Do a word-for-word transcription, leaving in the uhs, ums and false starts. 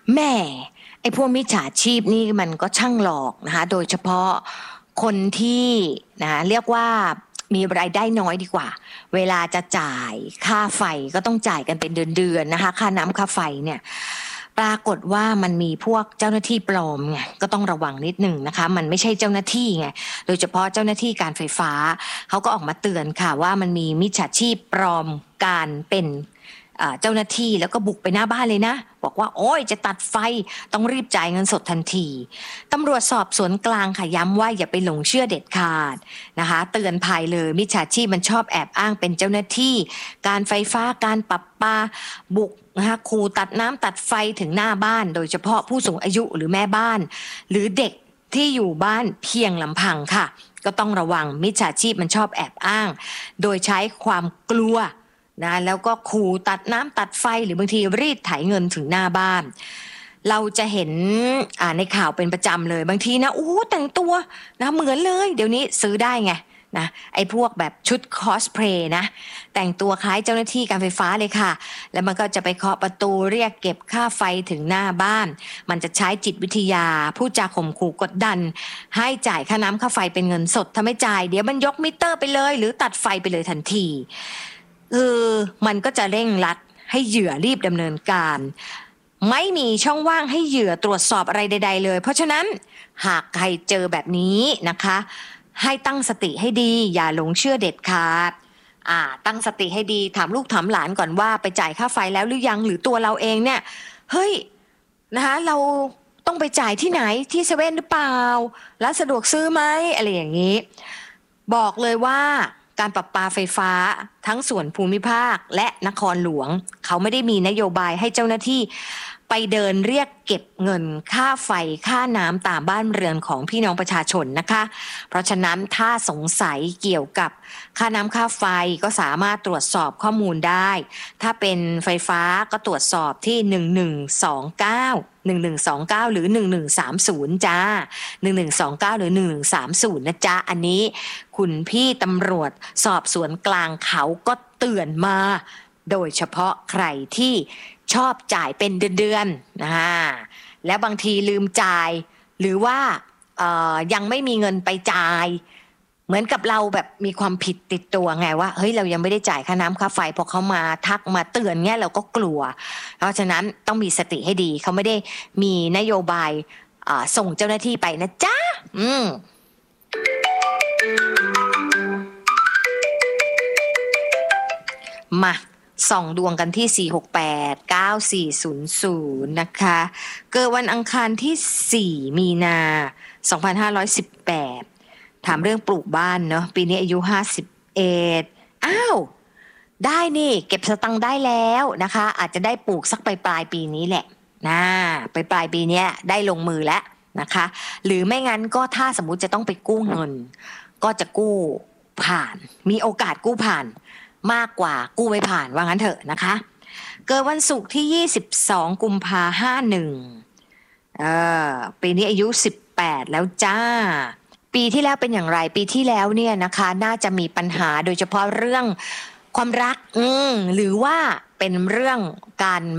แหม่ไอ้พวกมิจฉาชีพนี่มันก็ช่างหลอกนะคะโดยเฉพาะคนที่นะเรียกว่ามีรายได้น้อยดีกว่าเวลาจะจ่ายค่าไฟก็ต้องจ่ายกันเป็นเดือนๆนะคะค่าน้ำค่าไฟเนี่ยปรากฏว่ามันมีพวกเจ้าหน้าที่ปลอมไงก็ต้องระวังนิดหนึ่งนะคะมันไม่ใช่เจ้าหน้าที่ไงโดยเฉพาะเจ้าหน้าที่การไฟฟ้าเขาก็ออกมาเตือนค่ะว่ามันมีมิจฉาชีพปลอมการเป็นเจ้าหน้าที่แล้วก็บุกไปหน้าบ้านเลยนะบอกว่าโอ้ยจะตัดไฟต้องรีบจ่ายเงินสดทันทีตำรวจสอบสวนกลางค่ะย้ำว่าอย่าไปหลงเชื่อเด็ดขาดนะคะเตือนภัยเลยมิจฉาชีพมันชอบแอบอ้างเป็นเจ้าหน้าที่การไฟฟ้าการปรับปาบุกนะคะขู่ตัดน้ำตัดไฟถึงหน้าบ้านโดยเฉพาะผู้สูงอายุหรือแม่บ้านหรือเด็กที่อยู่บ้านเพียงลำพังค่ะก็ต้องระวังมิจฉาชีพมันชอบแอบอ้างโดยใช้ความกลัวนะแล้วก็ขู่ตัดน้ำตัดไฟหรือบางทีรีดไถเงินถึงหน้าบ้านเราจะเห็นอ่าในข่าวเป็นประจำเลยบางทีนะโอ้แต่งตัวนะเหมือนเลยเดี๋ยวนี้ซื้อได้ไงนะไอ้พวกแบบชุดคอสเพลย์นะแต่งตัวคล้ายเจ้าหน้าที่การไฟฟ้าเลยค่ะแล้วมันก็จะไปเคาะประตูเรียกเก็บค่าไฟถึงหน้าบ้านมันจะใช้จิตวิทยาพูดจาข่มขู่กดดันให้จ่ายค่าน้ำค่าไฟเป็นเงินสดถ้าไม่จ่ายเดี๋ยวมันยกมิเตอร์ไปเลยหรือตัดไฟไปเลยทันทีเออมันก็จะเร่งรัดให้เหยื่อรีบดำเนินการไม่มีช่องว่างให้เหยื่อตรวจสอบอะไรใดๆเลยเพราะฉะนั้นหากใครเจอแบบนี้นะคะให้ตั้งสติให้ดีอย่าหลงเชื่อเด็ดขาดอ่าตั้งสติให้ดีถามลูกถามหลานก่อนว่าไปจ่ายค่าไฟแล้วหรือยังหรือตัวเราเองเนี่ยเฮ้ยนะคะเราต้องไปจ่ายที่ไหนที่เซเว่นหรือเปล่าร้านสะดวกซื้อไหมอะไรอย่างนี้บอกเลยว่าการประปาไฟฟ้าทั้งส่วนภูมิภาคและนครหลวงเขาไม่ได้มีนโยบายให้เจ้าหน้าที่ไปเดินเรียกเก็บเงินค่าไฟค่าน้ำตามบ้านเรือนของพี่น้องประชาชนนะคะเพราะฉะนั้นถ้าสงสัยเกี่ยวกับค่าน้ำค่าไฟก็สามารถตรวจสอบข้อมูลได้ถ้าเป็นไฟฟ้าก็ตรวจสอบที่หนึ่งหนึ่งสองเก้า หนึ่งหนึ่งสองเก้าหรือหนึ่งหนึ่งสามศูนย์จ้าหนึ่งหนึ่งสองเก้าหรือหนึ่งหนึ่งสามศูนย์นะจ๊ะอันนี้คุณพี่ตำรวจสอบสวนกลางเขาก็เตือนมาโดยเฉพาะใครที่ชอบจ่ายเป็นเดือนๆนะแล้วบางทีลืมจ่ายหรือว่ายังไม่มีเงินไปจ่ายเหมือนกับเราแบบมีความผิดติดตัวไงว่าเฮ้ยเรายังไม่ได้จ่ายค่าน้ำค่าไฟพอเขามาทักมาเตือนเงี้ยเราก็กลัวเพราะฉะนั้นต้องมีสติให้ดีเขาไม่ได้มีนโยบายส่งเจ้าหน้าที่ไปนะจ๊ะอืมมาส่องดวงกันที่สี่ หก แปด เก้า สี่ ศูนย์ ศูนย์นะคะเกิดวันอังคารที่สี่มีนาสองพันห้าร้อยสิบแปดถามเรื่องปลูกบ้านเนาะปีนี้อายุห้าสิบเอ็ดอ้าวได้นี่เก็บสตังค์ได้แล้วนะคะอาจจะได้ปลูกสักปลายปลายปีนี้แหละนะปลายปลายปีนี้ได้ลงมือแล้วนะคะหรือไม่งั้นก็ถ้าสมมุติจะต้องไปกู้เงินก็จะกู้ผ่านมีโอกาสกู้ผ่านมากกว่ากู้ไม่ผ่านว่างั้นเถอะนะคะเกิดวันศุกร์ที่ยี่สิบสองกุมภาพันธ์ห้าสิบเอ็ดเอ่อปีนี้อายุสิบแปดแล้วจ้าปีที่แล้วเป็นอย่างไรปีที่แล้วเนี่ยนะคะน่าจะมีปัญหาโดยเฉพาะเรื่องความรักอืมหรือว่าเป็นเรื่องการ